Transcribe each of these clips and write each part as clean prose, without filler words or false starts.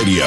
Radio.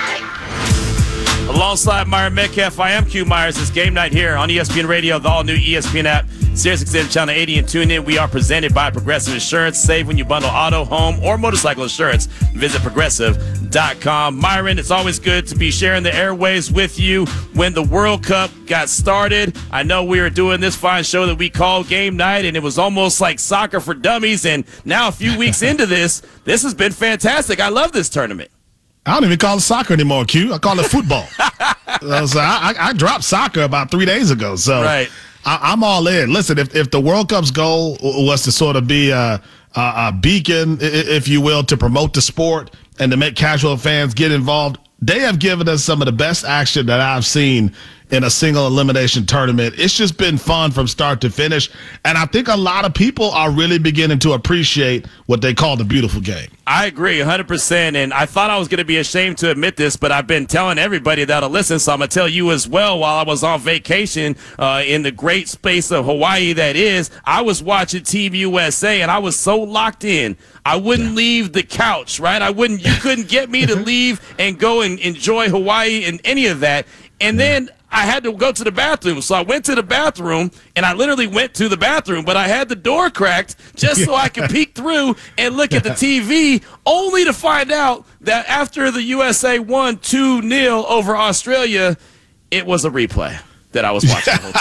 Alongside Myron Metcalf, I am Q Myers. It's game night here on ESPN Radio, the all-new ESPN app, SiriusXM Channel 80, and tune in. We are presented by Progressive Insurance. Save when you bundle auto, home, or motorcycle insurance. Visit Progressive.com. Myron, it's always good to be sharing the airwaves with you. When the World Cup got started, I know we were doing this fine show that we call Game Night, and it was almost like soccer for dummies. And now a few weeks into this has been fantastic. I love this tournament. I don't even call it soccer anymore, Q. I call it football. So I dropped soccer about 3 days ago. So right. I'm all in. Listen, if the World Cup's goal was to sort of be a beacon, if you will, to promote the sport and to make casual fans get involved, they have given us some of the best action that I've seen in a single elimination tournament. It's just been fun from start to finish. And I think a lot of people are really beginning to appreciate what they call the beautiful game. I agree 100%. And I thought I was going to be ashamed to admit this, but I've been telling everybody that'll listen. So I'm going to tell you as well. While I was on vacation in the great space of Hawaii that is, I was watching Team USA and I was so locked in. I wouldn't leave the couch, right? You couldn't get me to leave and go and enjoy Hawaii and any of that. And then I had to go to the bathroom. So I went to the bathroom, and I literally went to the bathroom, but I had the door cracked just so I could peek through and look at the TV, only to find out that after the USA won 2-0 over Australia, it was a replay that I was watching the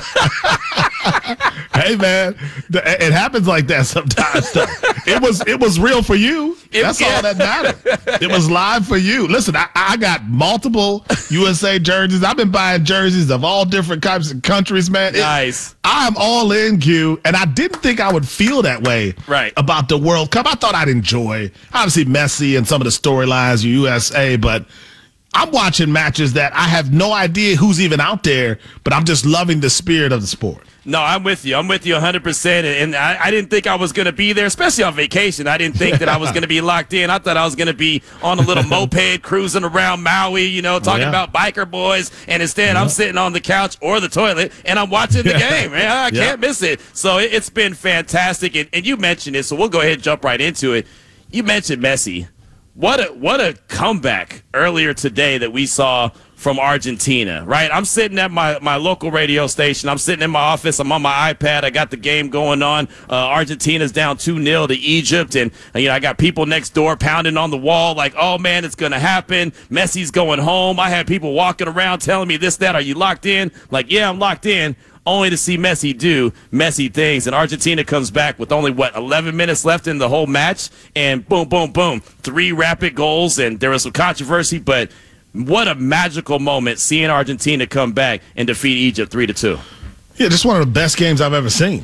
whole time. Hey, man, it happens like that sometimes. It was real for you. That's all that mattered. It was live for you. Listen, I got multiple USA jerseys. I've been buying jerseys of all different types of countries, man. Nice. I'm all in, Q, and I didn't think I would feel that way about the World Cup. I thought I'd enjoy, obviously, Messi and some of the storylines, USA, but I'm watching matches that I have no idea who's even out there, but I'm just loving the spirit of the sport. No, I'm with you. I'm with you 100%. And I didn't think I was going to be there, especially on vacation. I didn't think that I was going to be locked in. I thought I was going to be on a little moped cruising around Maui, talking about biker boys. And instead, I'm sitting on the couch or the toilet, and I'm watching the game. Man, I can't miss it. So it's been fantastic. And you mentioned it, so we'll go ahead and jump right into it. You mentioned Messi. What a comeback earlier today that we saw from Argentina, right? I'm sitting at my local radio station. I'm sitting in my office. I'm on my iPad. I got the game going on. Argentina's down 2-0 to Egypt. And, I got people next door pounding on the wall like, oh, man, it's going to happen. Messi's going home. I had people walking around telling me this, that. Are you locked in? Like, yeah, I'm locked in. Only to see Messi do Messi things. And Argentina comes back with only, 11 minutes left in the whole match. And boom, boom, boom. 3 rapid goals. And there was some controversy, but what a magical moment seeing Argentina come back and defeat Egypt 3-2. Yeah, just one of the best games I've ever seen.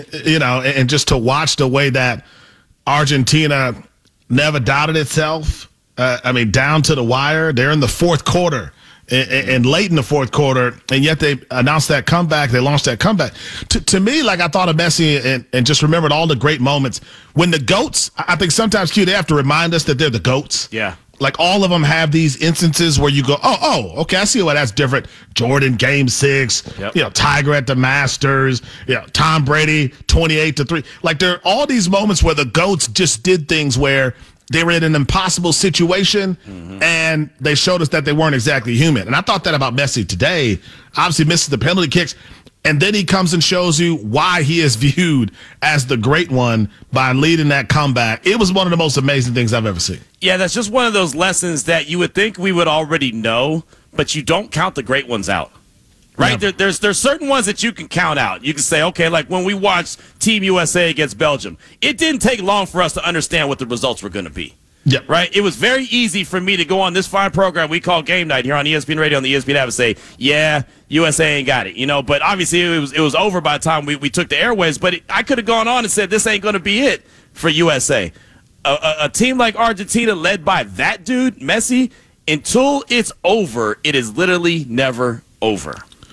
And just to watch the way that Argentina never doubted itself. Down to the wire. They're in the fourth quarter. And late in the fourth quarter, and yet they announced that comeback. They launched that comeback. To me, like I thought of Messi and just remembered all the great moments. When the GOATs, I think sometimes, Q, they have to remind us that they're the GOATs. Yeah. Like all of them have these instances where you go, okay, I see why that's different. Jordan, Game 6, Tiger at the Masters, Tom Brady, 28-3. Like there are all these moments where the GOATs just did things where they were in an impossible situation, and they showed us that they weren't exactly human. And I thought that about Messi today. Obviously misses the penalty kicks, and then he comes and shows you why he is viewed as the great one by leading that comeback. It was one of the most amazing things I've ever seen. Yeah, that's just one of those lessons that you would think we would already know, but you don't count the great ones out. Right? Yeah. There's certain ones that you can count out. You can say, okay, like when we watched Team USA against Belgium, it didn't take long for us to understand what the results were going to be. Yeah. Right? It was very easy for me to go on this fine program we call Game Night here on ESPN Radio on the ESPN app and say, yeah, USA ain't got it. But obviously it was over by the time we took the airways. But I could have gone on and said this ain't going to be it for USA. A team like Argentina led by that dude, Messi, until it's over, it is literally never over.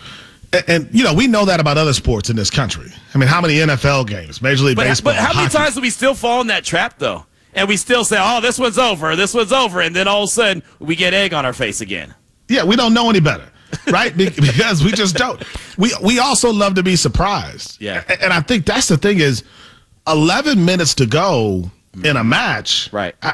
And we know that about other sports in this country. How many NFL games, Major League Baseball, but how many hockey? times do we still fall in that trap, though? And we still say, oh, this one's over, and then all of a sudden we get egg on our face again. Yeah, we don't know any better, right? Because we just don't. We also love to be surprised. Yeah. And I think that's the thing is 11 minutes to go in a match. Right.